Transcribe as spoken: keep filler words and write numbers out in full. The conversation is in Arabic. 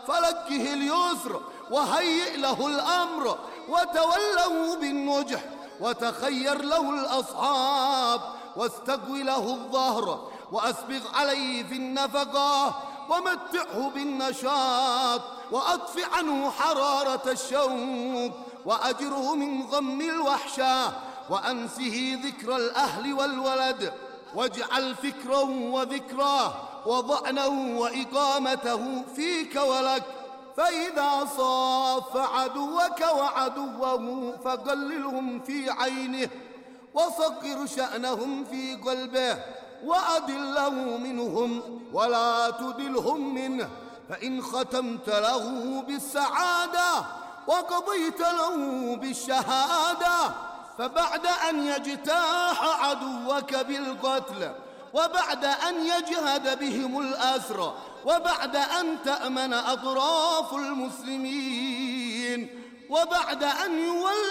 فلجه اليسر وهيئ له الأمر، وتوله بالنجح، وتخير له الأصحاب، واستقوي له الظهر، وأسبغ عليه في النفقة، ومتعه بالنشاط، وأطفئ عنه حرارة الشوق، وأجره من غم الوحشة، وأنسه ذكر الأهل والولد، واجعل فكرا وذكراه وضعنا وإقامته فيك ولك. فإذا صاف عدوك وعدوه فقللهم في عينه، وصغر شأنهم في قلبه، وأدله منهم ولا تدلهم منه. فإن ختمت له بالسعادة وقضيت له بالشهادة، فبعد أن يجتاح عدوك بالقتل، وبعد أن يجهد بهم الأسر، وبعد أن تأمن أطراف المسلمين، وبعد أن يولي